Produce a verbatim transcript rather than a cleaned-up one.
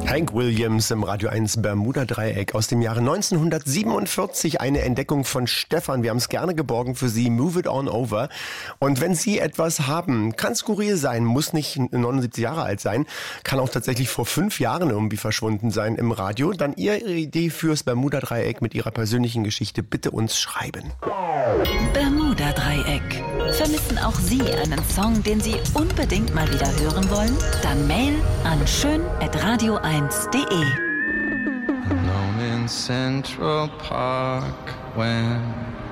Hank Williams im Radio eins Bermuda-Dreieck aus dem Jahre neunzehnhundertsiebenundvierzig. Eine Entdeckung von Stefan. Wir haben es gerne geborgen für Sie. Move it on over. Und wenn Sie etwas haben, kann skurril sein, muss nicht neunundsiebzig Jahre alt sein, kann auch tatsächlich vor fünf Jahren irgendwie verschwunden sein im Radio, dann Ihre Idee fürs Bermuda-Dreieck mit Ihrer persönlichen Geschichte bitte uns schreiben. Bermuda-Dreieck. Vermissen auch Sie einen Song, den Sie unbedingt mal wieder hören wollen? Dann mail an schön at radio eins punkt de. Alone in Central Park when